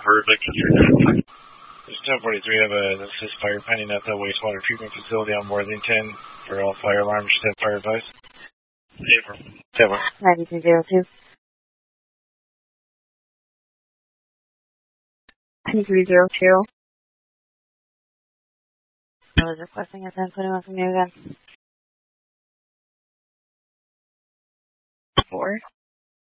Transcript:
perfect. This is 1043. Have a assist fire pending at the wastewater treatment facility on Worthington for all fire alarms. Should have fire advice. 9302. 9302. I was requesting a 1021 from you again.